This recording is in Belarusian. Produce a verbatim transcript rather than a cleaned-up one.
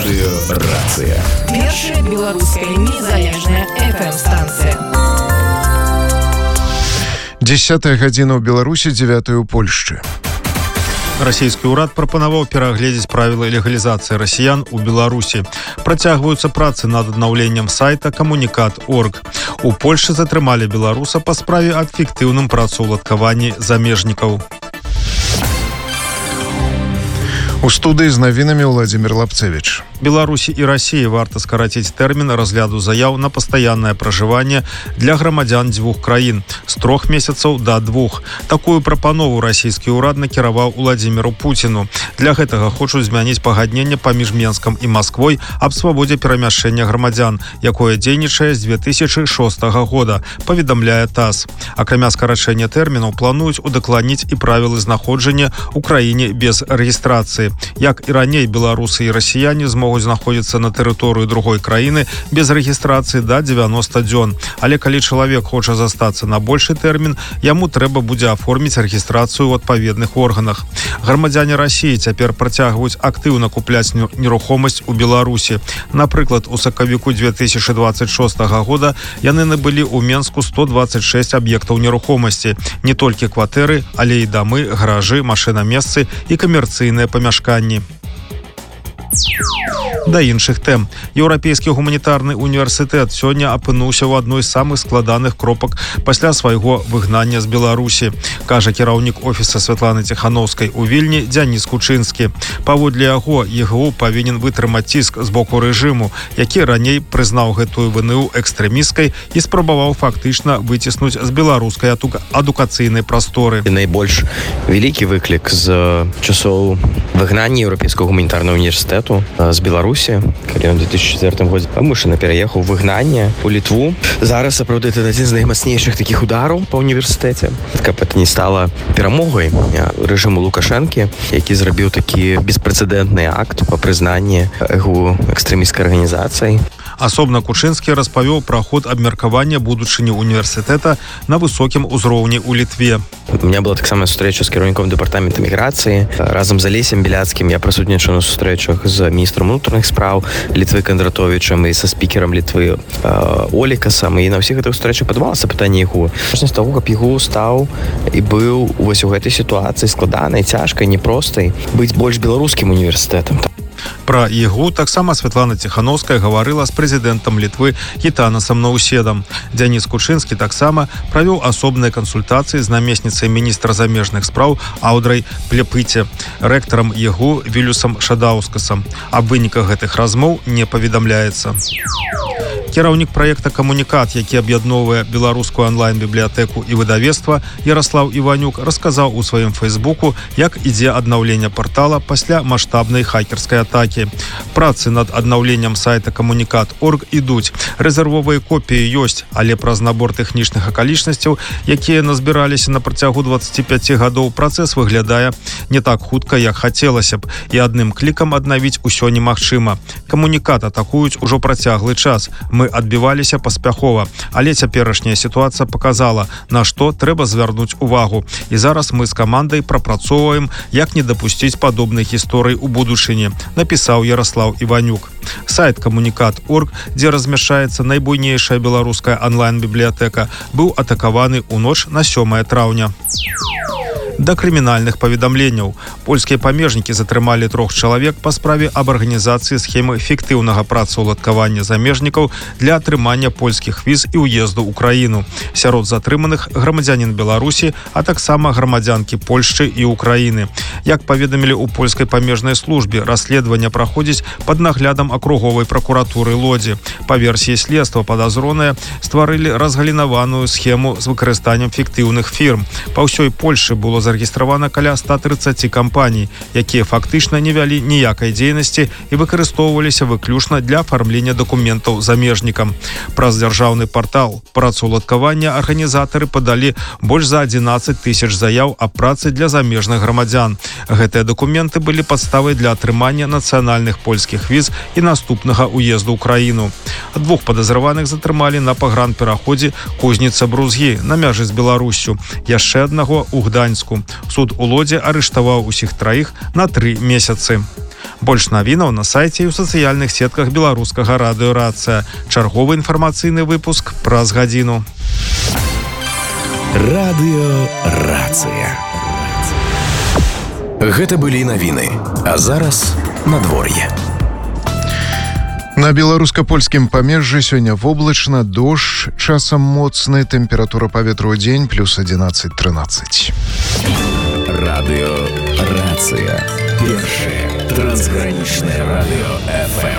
Радыё Рацыя. Першая беларуская незалежная эф эм-станцыя. Дзесятая гадзіна ў Беларусі, дзевятая ў Польшчы. Расійскі ўрад прапанаваў перагледзець правілы легалізацыі расіян у Беларусі. Працягваюцца працы над аднаўленнем сайта камунікат крапка орг. У Польшчы затрымалі беларуса па справе аб фіктыўным працаўладкаванні замежнікаў. У студыі з навінамі Владзімір Лапцевіч. Беларусі і Расіі варта скараціць тэрмін разгляду заяў на пастаяннае пражыванне для грамадзян дзвюх краін з трох месяцаў да двух. Такую прапанову расійскі ўрад накіраваў Уладзіміру Пуціну. Для гэтага хочуць змяніць пагадненне паміж Менскам і Масквой аб свабодзе перамяшчэння грамадзян, якое дзейнічае з дзве тысячы шостага года, паведамляе тасс. Акрамя скарачэння тэрмінаў плануюць удакладніць і правілы знаходжання ў краіне без рэгістрацыі. Як і раней, беларусы і расіяне змогуць знаходзіцца на тэрыторыю другой краіны без рэгістрацыі да дзевяноста дзён. Але калі чалавек хоча застацца на большы тэрмін, яму трэба будзе аформіць рэгістрацыю ў адпаведных органах. Грамадзяне Расіі цяпер працягваюць актыўна купляць нерухомасць у Беларусі. Напрыклад, у сакавіку дзве тысячы дваццаць шостага года яны набылі ў Менску сто дваццаць шэсць аб'ектаў нерухомасці. Не толькі кватэры, але і дамы, гаражы, машынамесцы і камерцыйныя памяшканні. Да іншых тэм. Еўрапейскі гуманітарны універсітэт сёння апынуўся ў адной з самых складаных кропак пасля свайго выгнання з Беларусі, кажа кіраўнік офіса Святланы Ціханаўскай у Вільні Дзяніс Кучынскі. Паводле яго, е гэ у павінен вытрымаць ціск з боку рэжыму, які раней прызнаў гэтую вну экстрэмісткай і спрабаваў фактычна выціснуць з беларускай адукацыйнай прасторы. Найбольш вялікі выклік з часоў выгнання Еўрапейскага гуманітарнага універсітэту з Беларусі, калі ён у две тысячы чацвёртым годзе вымушана пераехаў выгнанне ў Літву. Зараз, сапраўды, это адзін з наймацнейшых такіх удараў па універсітэце. Каб это не стала перамогай рэжыму Лукашэнкі, які зрабіў такі беспрэцэдэнтны акт па прызнанні яго экстрэмісцкай арганізацыі. Асобна Кучынскі распавёў пра ход абмеркавання будучыні універсітэта на высокім узроўні ў Літве. У меня была таксама сустрэча з кіраўніком дэпартамента міграцыі. Разам з Алесем Біляцкім я прысутнічаў на сустрэчах з міністрам унутраных спраў Літвы Кандратовічам і са спікерам Літвы Олікасам. І на ўсіх гэтых сустрэчах падавалася пытанне ЕГУ. Важнасць таго, каб ЕГУ стаў і быў вось у гэтай сітуацыі складанай, цяжкай, непростай, быць больш беларускім універсітэтам. Пра е гэ у таксама Святлана Ціханаўская гаварыла з прэзідэнтам Літвы Гітанасам Наўседам. Дзяніс Кучынскі таксама правёў асобныя кансультацыі з намесніцай міністра замежных спраў Аўдрай Плепыце, рэктарам е гэ у Вілюсам Шадаўскасам. Аб выніках гэтых размоў не паведамляецца. Кіраўнік праекта «Камунікат», які аб'ядноўвае беларускую онлайн-бібліятэку і выдавецтва, Яраслаў Іванюк расказаў у сваім фэйсбуку, як ідзе аднаўленне партала пасля маштабнай хакерскай атакі. Працы над аднаўленнем сайта камунікат крапка орг ідуць. Рэзервовыя копіі ёсць, але праз набор тэхнічных акалічнасцяў, якія назбіраліся на працягу дваццаці пяці гадоў, працэс выглядае не так хутка, як хацелася б, і адным клікам аднавіць усё немагчыма. Камунікат атакуюць ужо працяглы час. Мы адбіваліся паспяхова, але цяперашняя сітуацыя паказала, на што трэба звярнуць увагу. І зараз мы з камандай прапрацоўваем, як не дапусціць падобных гісторый у будучыні, напісаў Яраслаў Іванюк. Сайт камунікат крапка орг, дзе размяшчаецца найбуйнейшая беларуская онлайн-бібліятэка, быў атакаваны ў ноч на сёмае траўня. Да крымінальных паведамленняў. Польскія памежнікі затрымалі трох чалавек па справе аб арганізацыі схемы фіктыўнага працаўладкавання замежнікаў для атрымання польскіх віз і ўезду ў краіну. Сярод затрыманых грамадзянін Беларусі, а таксама грамадзянкі Польшчы і Украіны. Як паведамілі ў польскай памежнай службе, расследаванне праходзіць пад наглядам акруговай пракуратуры Лодзі. Па версіі следства падазроныя стварылі разгалінаваную схему з выкарыстаннем фіктыўных фірм. Па ўсёй Польшчы было зарэгістравана каля ста трыццаці кампаній, якія фактычна не вялі ніякай дзейнасці і выкарыстоўваліся выключна для афармлення дакументаў замежнікам. Праз дзяржаўны партал працаўладкавання арганізатары падалі больш за адзінаццаць тысяч заяў аб працы для замежных грамадзян. Гэтыя дакументы былі падставай для атрымання нацыянальных польскіх віз і наступнага ўезду ў краіну. Двух падазраваных затрымалі на пагранпераходзе Кузніца-Брузгі на мяжы з Беларуссю, яшчэ аднаго ў Гданьску. Суд у Лодзе арыштаваў усіх траіх на тры месяцы. Больш навінаў на сайце і ў сацыяльных сетках беларускага радыё «Рацыя». Чарговы інфармацыйны выпуск праз гадзіну. Радыё «Рацыя». Гэта былі навіны, а зараз надвор'е. На беларуска-польскім памежжы сёння воблачна, дождж, часам моцны, тэмпература паветра ў дзень плюс одиннадцать тринадцать. Радыё «Рацыя». Першае трансгранічнае радыё эф эм.